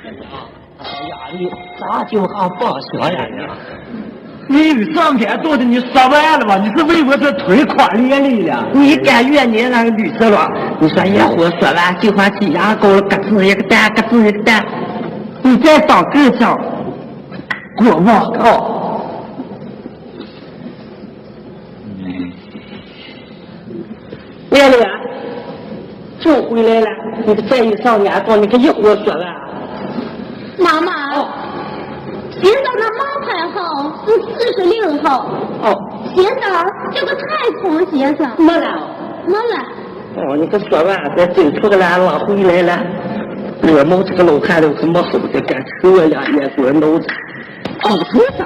哎呀，你咋就还放学呀你上天做的你说完了吧？你是为我这腿垮咧咧了？ 你甘愿你那个绿色了？你说一会说完就换挤牙膏了，咯吱一个蛋，咯吱一个蛋，你再当更像过网告。来了，就回来了。你可再一上眼光，你可一会说完。 妈妈，现在那马牌号是46号。 哦， 现在这个太空先生没了。哦，你可说完，再走出个来了，回来了。我毛这个老汉都是没后的，敢抽我俩眼给我挠着。哦，头上。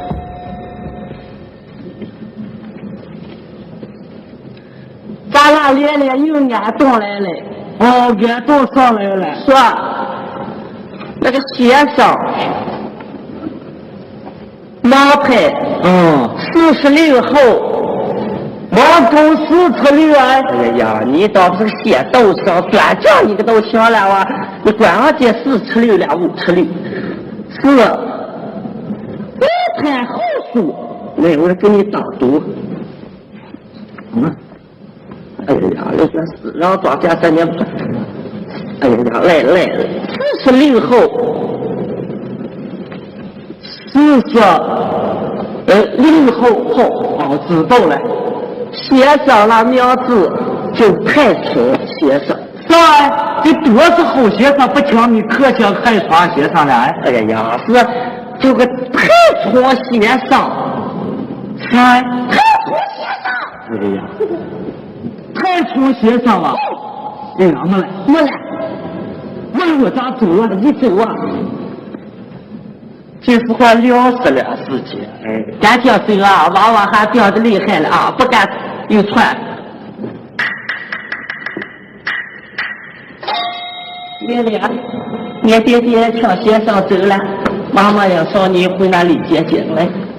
咱俩连连又安动来了。 哦，安动上来了。 说，那个先生，马牌，46号。 王公46哎！ 哎呀，你倒不是先到上专讲你个都行了哇！你管上这476了576，是你太好数，那我给你当赌。哎呀，那个是让庄家3年不。哎呀，来46号，46号哦，知道了。 先生那名字就太清先生， 啥？这多是好先生，不听你可想害怕先生了？ 哎呀，是就个太冲先生， 啥？ 太冲先生。 哎呀，太冲先生啊！哎呀，没了，那我咋走啊？ 你走啊！这是快2时了时间，赶紧走啊！娃娃还掉的厉害了啊，不敢又窜。爷爷，你爹爹请先生走了，妈妈要上你回那里接来。